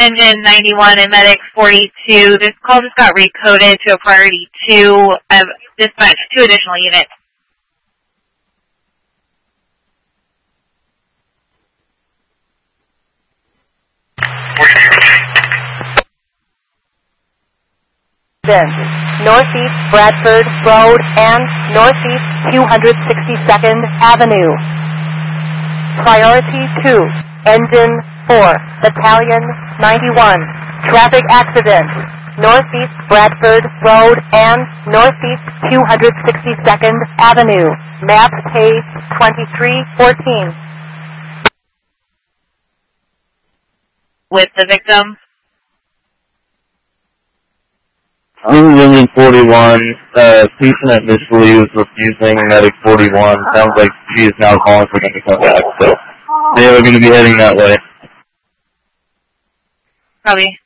Engine 91 and Medic 42. This call just got recoded to a priority 2. Dispatch 2 additional units. Northeast Bradford Road and Northeast 262nd Avenue. Priority 2, Engine 4, Battalion 91. Traffic accident. Northeast Bradford Road and Northeast 262nd Avenue. Map page 2314. With the victim. I'm Engine 41. Patient initially was refusing Medic 41. Sounds like she is now calling for him to come back. So they are going to be heading that way. Copy.